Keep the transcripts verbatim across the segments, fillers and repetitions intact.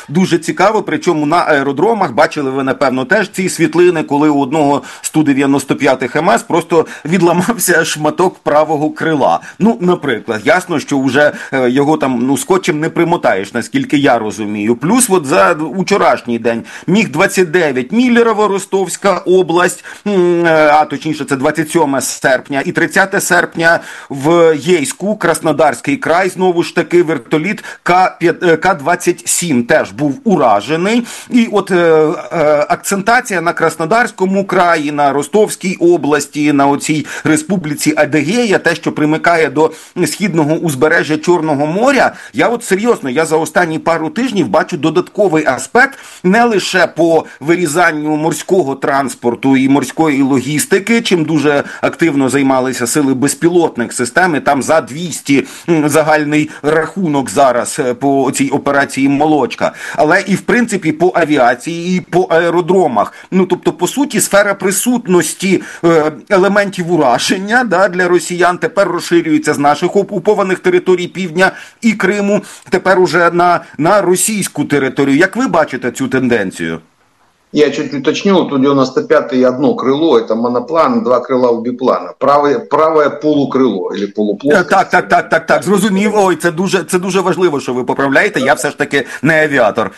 дуже цікаво, причому на аеродромах, бачили ви, напевно, теж ці світлини, коли у одного з Ту дев'яносто п'ять ем ес просто відламався шматок правого крила. Ну, наприклад, ясно, що вже його там, ну, скотчем не примотаєш, наскільки я розумію. Плюс от за вчорашній день Міг двадцять дев'ять Міллерово, Ростовська область, а точніше це двадцять сьоме серпня, і тридцяте серпня в Єйську, Краснодарський край, знову ж таки вертоліт Ка двадцять сім теж був уражений. І от е, е, акцентація на Краснодарському краї, на Ростовській області, на оцій республіці Адегея, те, що примикає до східного узбережжя Чорного моря, я от серйозно, я за останні пару тижнів бачу додатковий аспект не лише по вирізанню морського транспорту і морської логістики, чим дуже активно займалися сили безпілотних систем, і там за двісті загальний рахунок зараз по цій операції «Молочка», але і в принципі по авіації, і по аеродромах. Ну, тобто, по суті, сфера присутності е, елементів ураження, да, для росіян тепер розширюється з наших окупованих територій Півдня і Криму, тепер уже на, на російську територію. Як ви бачите цю тенденцію? Я чуть уточню, Ту дев'яносто п'ятий одно крило, это моноплан, два крила у биплана. Правое, правое полукрило, или полуплоскость. Так, так, так, так, так, зрозумів. Ой, це дуже, це дуже важливо, що ви поправляєте, я все ж таки не авіатор.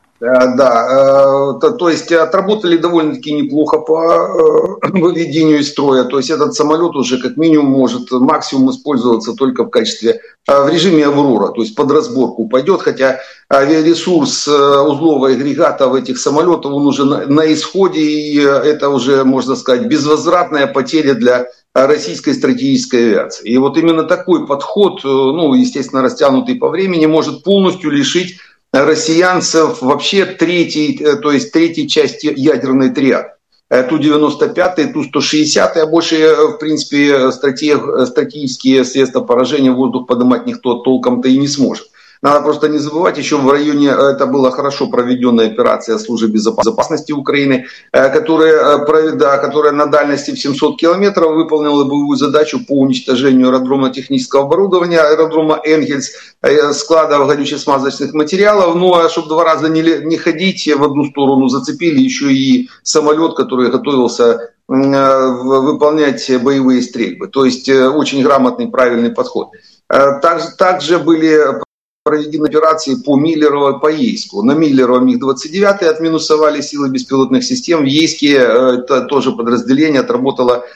Да, то, то есть отработали довольно-таки неплохо по выведению из строя. То есть этот самолет уже как минимум может максимум использоваться только в качестве, в режиме «Аврора», то есть под разборку пойдет, хотя авиаресурс узлового агрегата в этих самолетах, он уже на, на исходе, и это уже, можно сказать, безвозвратная потеря для российской стратегической авиации. И вот именно такой подход, ну, естественно, растянутый по времени, может полностью лишить россиянцев вообще третьей, то есть третьей части ядерной триады. Ту девяносто пять, Ту сто шестьдесят, а больше, в принципе, стратег, стратегические средства поражения в воздух поднимать никто толком-то и не сможет. Надо просто не забывать, еще в районе, это была хорошо проведенная операция службы безопасности Украины, которая, да, которая на дальности в семьсот километров выполнила боевую задачу по уничтожению аэродромно-технического оборудования, аэродрома Энгельс, складов горюче-смазочных материалов. Ну, а чтобы два раза не, не ходить в одну сторону, зацепили еще и самолет, который готовился выполнять боевые стрельбы. То есть очень грамотный, правильный подход. Также, также были проведены операции по Миллерово, по Ейску. На Миллерово Миг двадцать девять отминусовали силы беспилотных систем. В Ейске это тоже подразделение отработало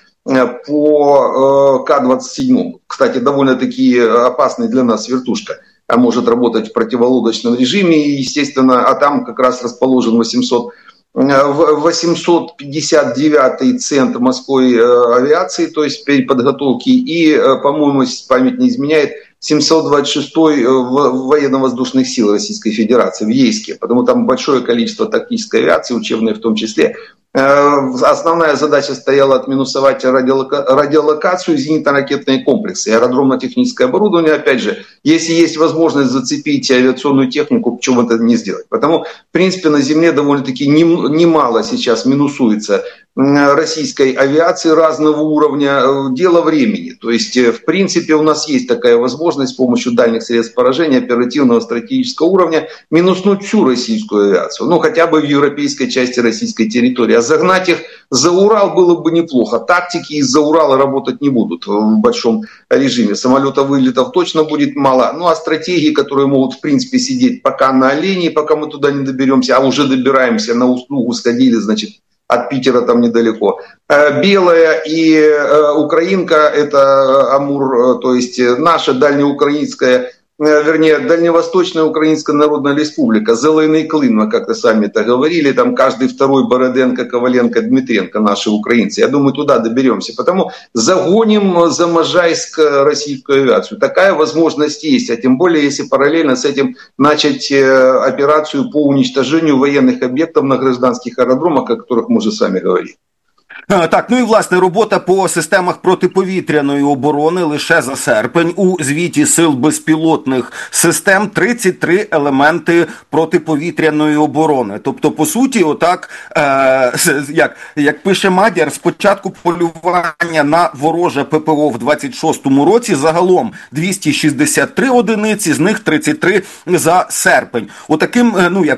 по Ка двадцать семь. Кстати, довольно-таки опасный для нас вертушка. Может работать в противолодочном режиме. И, естественно, а там как раз расположен восемьсот восемьсот пятьдесят девятый центр морской авиации, то есть переподготовки. И, по-моему, если память не изменяет, семьсот двадцать шестой военно-воздушных сил Российской Федерации в Ейске, потому там большое количество тактической авиации, учебной в том числе. Основная задача стояла отминусовать радиолока... радиолокацию, зенитно-ракетные комплексы, аэродромно-техническое оборудование. Опять же, если есть возможность зацепить авиационную технику, почему это не сделать? Потому, в принципе, на земле довольно-таки немало сейчас минусуется российской авиации разного уровня. Дело времени. То есть, в принципе, у нас есть такая возможность с помощью дальних средств поражения оперативного стратегического уровня минуснуть всю российскую авиацию. Ну, хотя бы в европейской части российской территории. А загнать их за Урал было бы неплохо. Тактики из-за Урала работать не будут в большом режиме. Самолета вылетов точно будет мало. Ну, а стратегии, которые могут, в принципе, сидеть пока на олене, пока мы туда не доберемся, а уже добираемся, на услугу сходили, значит, от Питера там недалеко. Белая и э, Украинка, это Амур, то есть наша дальнеукраинская, э, вернее, Дальневосточная Украинская Народная Республика, Зеленый Клин, мы как-то сами это говорили, там каждый второй Бороденко, Коваленко, Дмитренко, наши украинцы. Я думаю, туда доберемся. Потому загоним за Можайск российскую авиацию. Такая возможность есть, а тем более, если параллельно с этим начать операцию по уничтожению военных объектов на гражданских аэродромах, о которых мы уже с вами говорили. Так, ну і власне робота по системах протиповітряної оборони лише за серпень у звіті сил безпілотних систем тридцять три елементи протиповітряної оборони. Тобто, по суті, отак, е, як, як пише Мадяр, спочатку полювання на вороже ППО в двадцять шостому році загалом двісті шістдесят три одиниці, з них тридцять три за серпень. Отаким, ну як